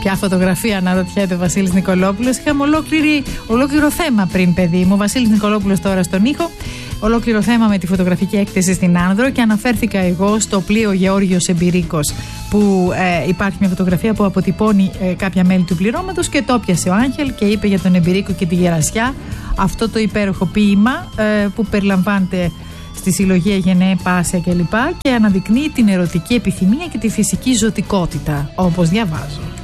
Ποια φωτογραφία, αναρωτιέται ο Βασίλης Νικολόπουλος. Είχαμε ολόκληρο θέμα πριν, παιδί μου. Ο Βασίλης Νικολόπουλος τώρα στον ήχο. Ολόκληρο θέμα με τη φωτογραφική έκθεση στην Άνδρο και αναφέρθηκα εγώ στο πλοίο Γεώργιος Εμπειρίκος, που υπάρχει μια φωτογραφία που αποτυπώνει κάποια μέλη του πληρώματος και το πιασε ο Άγγελ και είπε για τον Εμπειρίκο και τη Γερασιά αυτό το υπέροχο ποίημα που περιλαμβάνεται στη συλλογή Αγενέ, Πάσια κλπ. Και αναδεικνύει την ερωτική επιθυμία και τη φυσική ζωτικότητα, όπως διαβάζω.